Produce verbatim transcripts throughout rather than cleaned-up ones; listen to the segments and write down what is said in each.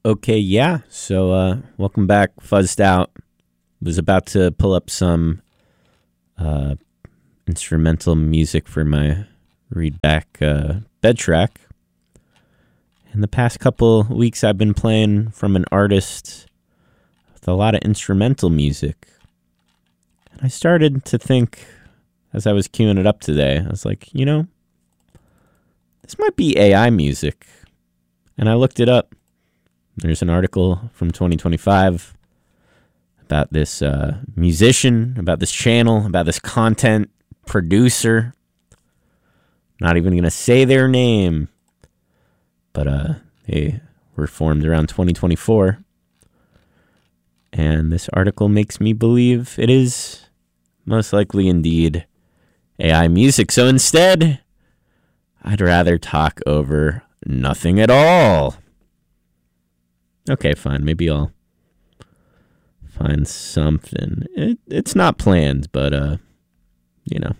Okay, yeah. So, uh, welcome back, Fuzzed Out. Was about to pull up some uh, instrumental music for my read back uh, bed track. In the past couple weeks, I've been playing from an artist with a lot of instrumental music. And I started to think, as I was queuing it up today, I was like, you know, this might be A I music. And I looked it up. There's an article from twenty twenty-five about this uh, musician, about this channel, about this content producer. Not even going to say their name. But uh, they were formed around twenty twenty-four. And this article makes me believe it is most likely indeed A I music. So instead, I'd rather talk over nothing at all. Okay, fine. Maybe I'll find something. It, it's not planned, but, uh, you know.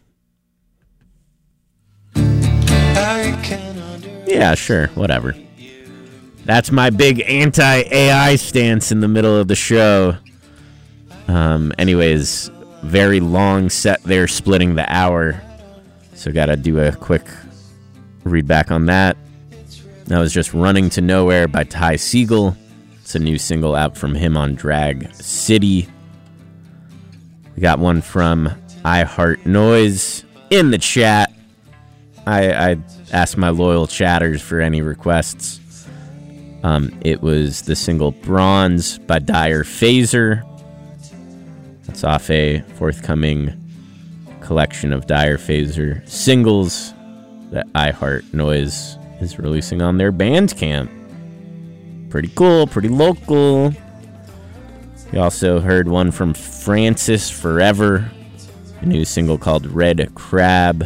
Yeah, sure. Whatever. That's my big anti-A I stance in the middle of the show. Um, anyways, very long set there, splitting the hour. So gotta do a quick read back on that. That was just Running to Nowhere by Ty Segall. It's a new single out from him on Drag City. We got one from I Heart Noise in the chat. I, I asked my loyal chatters for any requests. Um, it was the single Bronze by Dire Phaser. That's off a forthcoming collection of Dire Phaser singles that I Heart Noise is releasing on their Bandcamp. Pretty cool, pretty local. We also heard one from Francis Forever, a new single called Red Crab.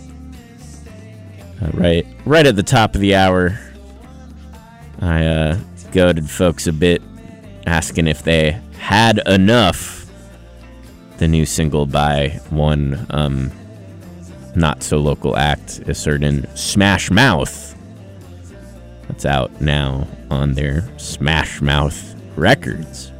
Uh, right, right at the top of the hour, I uh, goaded folks a bit, asking if they had enough. The new single by one um, not-so-local act, a certain Smash Mouth. That's out now on their Smash Mouth Records.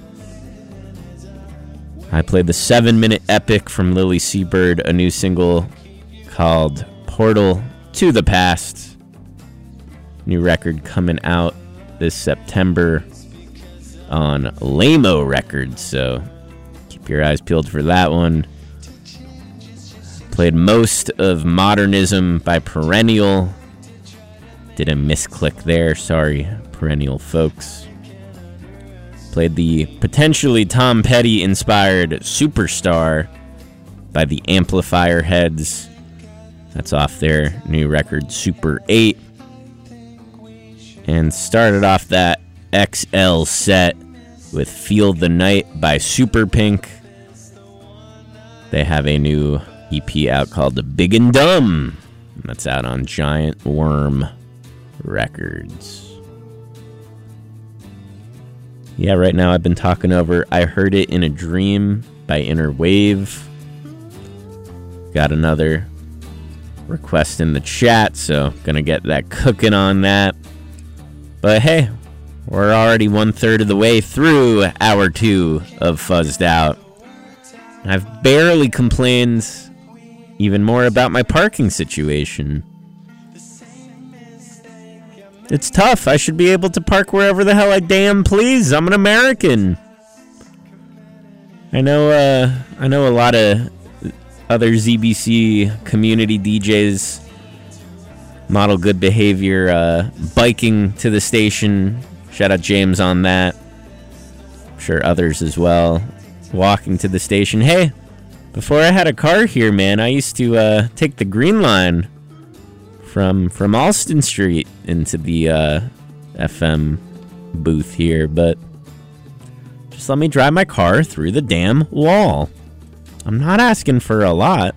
I played the seven-minute epic from Lily Seabird, a new single called Portal to the Past. New record coming out this September on Lamo Records, so keep your eyes peeled for that one. Played most of Modernism by Perennial. Did a misclick there, sorry, Perennial folks. Played the potentially Tom Petty-inspired Superstar by the Amplifier Heads. That's off their new record, Super eight. And started off that X L set with Feel the Night by Super Pink. They have a new E P out called The Big and Dumb. That's out on Giant Worm Records. Yeah, right now I've been talking over I Heard It in a Dream by Inner Wave. Got another request in the chat, so gonna get that cooking on that. But hey, we're already one third of the way through hour two of Fuzzed Out. I've barely complained even more about my parking situation. It's tough. I should be able to park wherever the hell I damn please. I'm an American. I know uh, I know a lot of other Z B C community D Js model good behavior, uh, biking to the station. Shout out James on that. I'm sure others as well. Walking to the station. Hey, before I had a car here, man, I used to uh, take the Green Line from from Alston Street into the uh, F M booth here, but just let me drive my car through the damn wall. I'm not asking for a lot.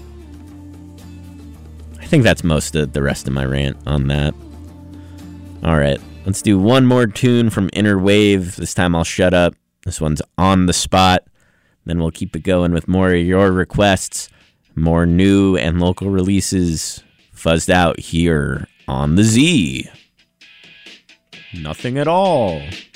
I think that's most of the rest of my rant on that. Alright, let's do one more tune from Inner Wave. This time I'll shut up. This one's On the Spot. Then we'll keep it going with more of your requests, more new and local releases. Fuzzed Out here on the Z. Nothing at all.